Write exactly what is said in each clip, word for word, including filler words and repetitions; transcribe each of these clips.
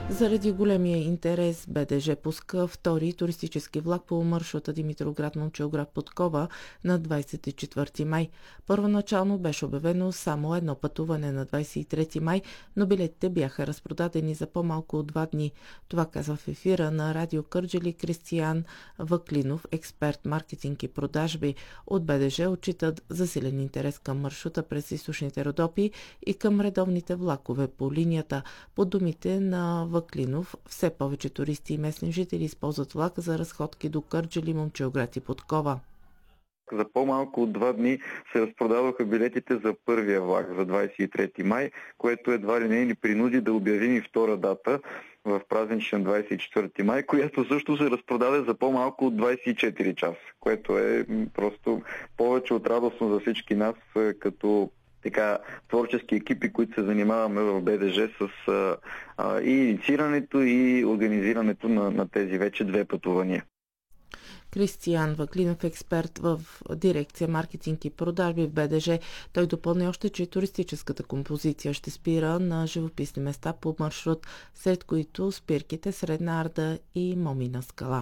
Заради големия интерес БДЖ пуска втори туристически влак по маршрута Димитровград-Момчилград-Подкова на двадесет и четвърти май. Първоначално беше обявено само едно пътуване на двадесет и трети май, но билетите бяха разпродадени за по-малко от два дни. Това казва в ефира на Радио Кърджали Кристиян Въклинов, експерт маркетинг и продажби от БДЖ. Отчитат засилен интерес към маршрута през източните Родопи и към редовните влакове по линията. По думите на Въклинов, все повече туристи и местни жители използват влак за разходки до Кърджали, Момчилград и Подкова. За по-малко от два дни се разпродаваха билетите за първия влак за двадесет и трети май, което едва ли не ни принуди да обявим и втора дата в празничен двадесет и четвърти май, която също се разпродаде за по-малко от двадесет и четири часа, което е просто повече от радостно за всички нас като така творчески екипи, които се занимаваме в БДЖ с а, а, и инициирането и организирането на, на тези вече две пътувания. Кристиян Въклинов, експерт в дирекция маркетинг и продажби в БДЖ. Той допълни още, че туристическата композиция ще спира на живописни места по маршрут, сред които спирките Средна Арда и Момина скала.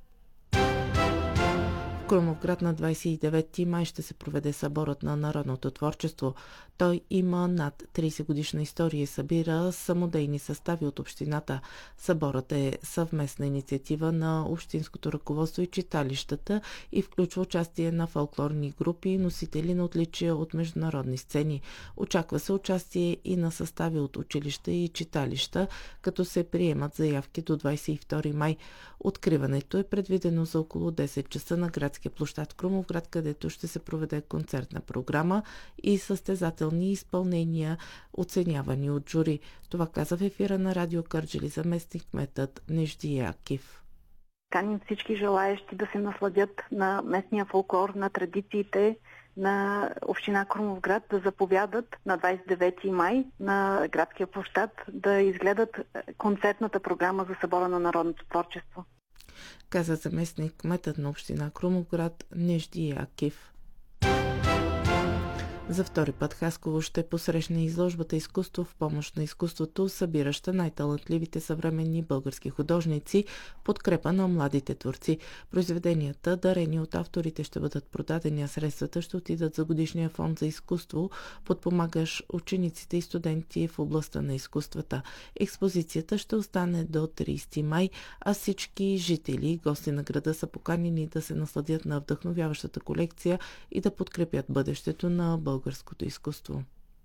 В Крумовград на двадесет и девети май ще се проведе съборът на народното творчество. Той има над тридесет годишна история и събира самодейни състави от общината. Съборът е съвместна инициатива на общинското ръководство и читалищата и включва участие на фолклорни групи, носители на отличия от международни сцени. Очаква се участие и на състави от училища и читалища, като се приемат заявки до двадесет и втори май. Откриването е предвидено за около десет часа на градския площад в Крумовград, където ще се проведе концертна програма и състезателни изпълнения, оценявани от жури. Това каза в ефира на Радио Кърджали заместник кметът Неждия Акив. Каним всички желаещи да се насладят на местния фолклор, на традициите на община Крумовград, да заповядат на двадесет и девети май на градския площад, да изгледат концертната програма за събора на народното творчество. Каза заместник кметът на община Крумовград Неждия Акив. За втори път Хасково ще посрещне изложбата "Изкуство в помощ на изкуството", събираща най-талантливите съвременни български художници, подкрепа на младите творци. Произведенията, дарени от авторите, ще бъдат продадени, а средствата ще отидат за годишния фонд за изкуство, подпомагащ учениците и студенти в областта на изкуствата. Експозицията ще остане до тридесети май, а всички жители и гости на града са поканени да се насладят на вдъхновяващата колекция и да подкрепят бъдещето на българското изкуство.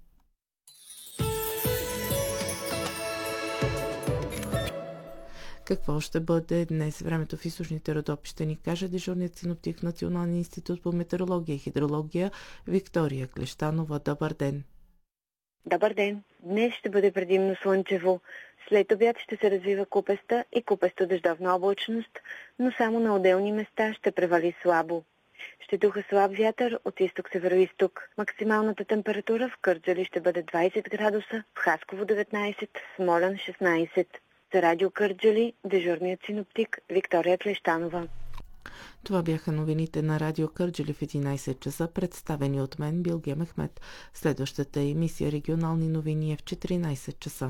Какво ще бъде днес времето в източните Родопи, ще ни каже дежурният синоптик в Националния институт по метеорология и хидрология Виктория Клещанова. Добър ден! Добър ден! Днес ще бъде предимно слънчево. След обяд ще се развива купеста и купеста дъждовна облачност, но само на отделни места ще превали слабо. Ще духа слаб вятър от изток-североизток. Максималната температура в Кърджали ще бъде двадесет градуса, в Хасково деветнадесет, в Смолян шестнадесет. За Радио Кърджали, дежурният синоптик Виктория Клещанова. Това бяха новините на Радио Кърджали в единадесет часа, представени от мен Билге Мехмед. Следващата емисия регионални новини е в четиринадесет часа.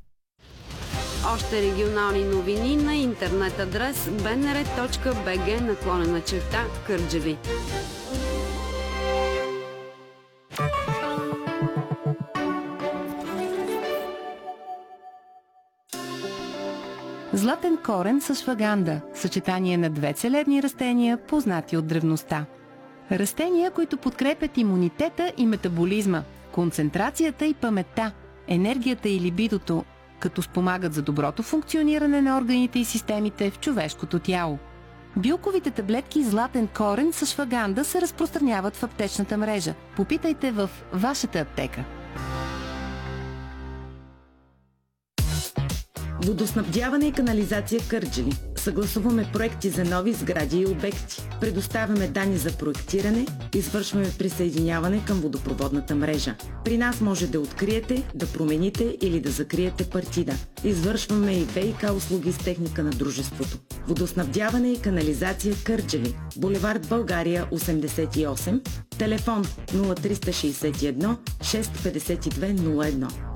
Още регионални новини на интернет адрес би ен ар точка би джи наклонена черта Кърджали. Златен корен с шваганда – съчетание на две целебни растения, познати от древността. Растения, които подкрепят имунитета и метаболизма, концентрацията и паметта, енергията и либидото, като спомагат за доброто функциониране на органите и системите в човешкото тяло. Билковите таблетки "Златен корен" с шваганда се разпространяват в аптечната мрежа. Попитайте в вашата аптека. Водоснабдяване и канализация Кърджали. Съгласуваме проекти за нови сгради и обекти. Предоставяме данни за проектиране, извършваме присъединяване към водопроводната мрежа. При нас може да откриете, да промените или да закриете партида. Извършваме и ВиК услуги с техника на дружеството. Водоснабдяване и канализация Кърджали. Булевард България осемдесет и осем. Телефон нула три шест едно шест пет две нула едно.